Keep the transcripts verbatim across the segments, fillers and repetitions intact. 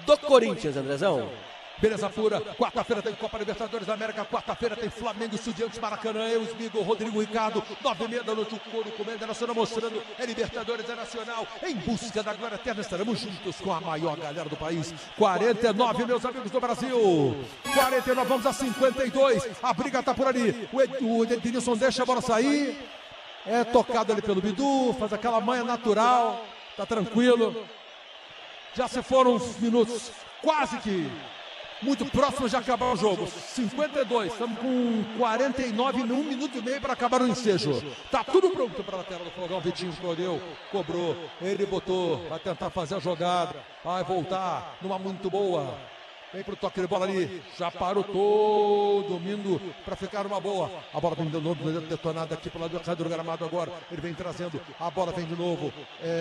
do Corinthians, Andrezão. Beleza pura, quarta-feira tem Copa Libertadores da América, quarta-feira tem Flamengo, Estudiantes, Maracanã, Eusbigo, Rodrigo Ricardo, nove e meia da noite, o Coro comendo, a Nacional mostrando, é Libertadores, é Nacional, em busca da glória eterna, estaremos juntos com a maior galera do país, quarenta e nove, meus amigos do Brasil, quarenta e nove, vamos a cinquenta e dois, a briga tá por ali, o, Ed, o Ednilson deixa a bola sair, é tocado ali pelo Bidu, faz aquela manha natural, tá tranquilo, já se foram uns minutos, quase que... muito próximo de acabar o jogo, cinquenta e dois, estamos com quarenta e nove, um minuto e meio para acabar o ensejo. Tá tudo pronto para a tela do fogão, Vitinho escolheu, cobrou, ele botou, vai tentar fazer a jogada, vai voltar numa muito boa. Vem pro toque de bola ali, já parou todo mundo para ficar uma boa. A bola vem de novo, detonada aqui pelo lado do gramado agora, ele vem trazendo, a bola vem de novo,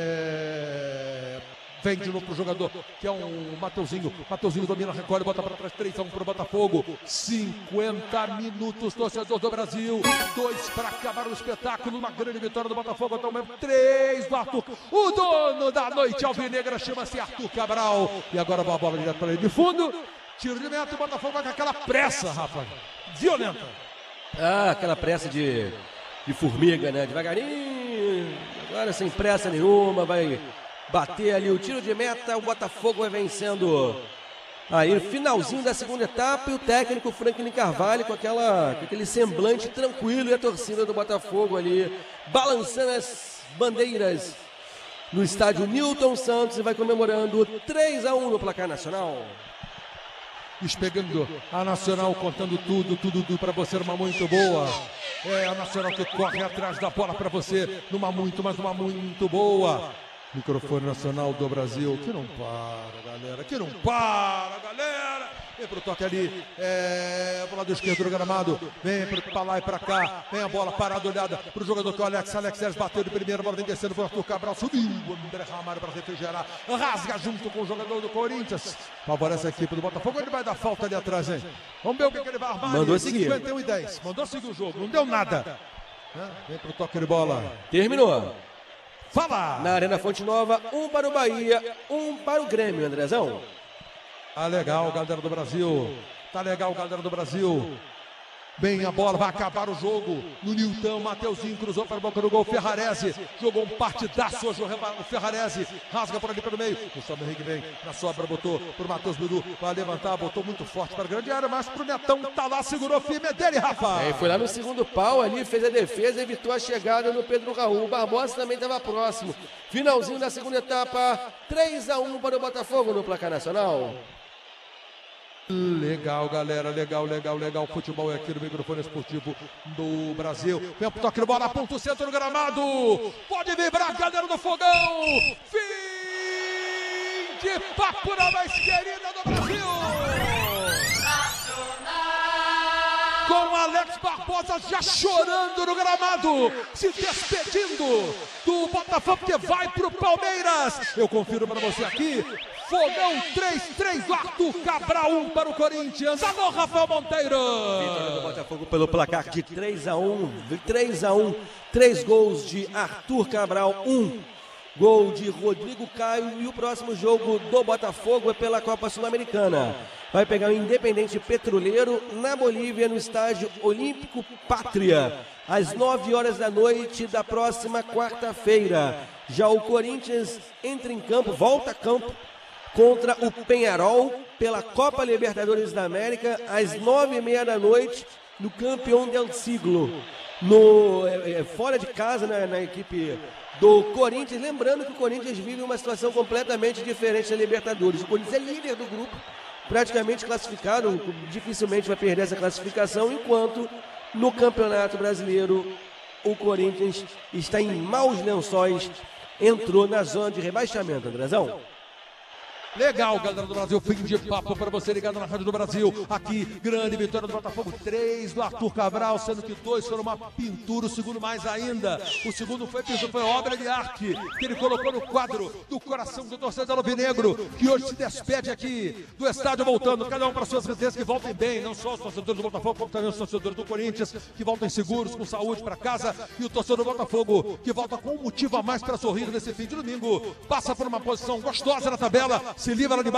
é... vem de novo pro jogador, que é um Mateuzinho. Mateuzinho domina, recolhe, bota para trás, três a um pro Botafogo. cinquenta minutos, torcedor do Brasil. dois para acabar o espetáculo. Uma grande vitória do Botafogo. Até o momento, três do Arthur. O dono da noite alvinegra chama-se Arthur Cabral. E agora vai a bola direto para ele de fundo. Tiro de meta, o Botafogo vai com aquela pressa, Rafa. Violenta. Ah, aquela pressa de, de formiga, né? Devagarinho. Agora sem pressa nenhuma, vai... bater ali o tiro de meta, o Botafogo vai vencendo aí no finalzinho da segunda etapa e o técnico Franklin Carvalho com, aquela, com aquele semblante tranquilo e a torcida do Botafogo ali balançando as bandeiras no estádio Newton Santos e vai comemorando três a um no placar nacional. Despegando a Nacional, contando tudo, tudo, tudo para você numa muito boa. É a Nacional que corre atrás da bola para você numa muito, mas numa muito boa. Microfone Nacional do Brasil, que não para, galera, que não para, galera. Vem pro toque ali, é, pro lado esquerdo do gramado, vem pra lá e pra cá, vem a bola parada, olhada pro jogador que é o Alex, Alex Teles bateu de primeira, bola vem descendo pro Arthur Cabral, subiu, o André Ramalho para refrigerar, rasga junto com o jogador do Corinthians, favorece a equipe do Botafogo, ele vai dar falta ali atrás, hein? Vamos ver o que, que ele vai armar. Mandou ali. seguir. cinquenta e um e dez, mandou seguir o jogo, não deu nada. Vem pro toque de bola. Terminou. Fala! Na Arena Fonte Nova, um para o Bahia, um para o Grêmio, Andrezão. Tá legal, galera do Brasil. Tá legal, galera do Brasil. Bem a bola, vai acabar o jogo. No Nilton, Mateuzinho cruzou para a boca do gol. Ferrarese jogou um partidaço hoje. O Ferrarese rasga por ali pelo meio. O Gustavo Henrique vem na sobra, botou para o Matheus Bidu. Vai levantar, botou muito forte para a grande área, mas para o Netão tá lá, segurou firme. É dele, Rafa. É, foi lá no segundo pau ali, fez a defesa, evitou a chegada no Pedro Raul. O Barbosa também estava próximo. Finalzinho da segunda etapa, três a um para o Botafogo no placar nacional. Legal, galera, legal, legal, legal. Futebol é aqui no microfone esportivo do Brasil. Vem pro toque de bola, ponto centro do gramado. Pode vibrar, galera do fogão. Fim de papo na mais querida do Brasil. Com Alex Barbosa já chorando no gramado, se despedindo do Botafogo que vai pro Palmeiras. Eu confiro para você aqui. Fogão três a três, Arthur Cabral um para o Corinthians. Alô, Rafael Monteiro. Vitória do Botafogo pelo placar de três a um. três a um, três gols de Arthur Cabral, um gol de Rodrigo Caio. E o próximo jogo do Botafogo é pela Copa Sul-Americana. Vai pegar o Independente Petroleiro na Bolívia, no estádio Olímpico Pátria, às nove horas da noite da próxima quarta-feira. Já o Corinthians entra em campo, volta a campo, contra o Peñarol pela Copa Libertadores da América às nove e meia da noite no Campeão del Siglo, no, é, fora de casa, né, na equipe do Corinthians. Lembrando que o Corinthians vive uma situação completamente diferente da Libertadores. O Corinthians é líder do grupo, praticamente classificado, dificilmente vai perder essa classificação, enquanto no Campeonato Brasileiro o Corinthians está em maus lençóis, entrou na zona de rebaixamento, Andrezão. Legal, galera do Brasil, fim de papo para você ligado na Rádio do Brasil. Aqui, grande vitória do Botafogo, três do Arthur Cabral, sendo que dois foram uma pintura, o segundo mais ainda. O segundo foi, foi obra de arte, que ele colocou no quadro do coração do torcedor alvinegro, que hoje se despede aqui do estádio, voltando, cada um para suas residências, que voltem bem, não só os torcedores do Botafogo, como também os torcedores do Corinthians, que voltem seguros, com saúde para casa, e o torcedor do Botafogo, que volta com um motivo a mais para sorrir nesse fim de domingo, passa por uma posição gostosa na tabela, se livra de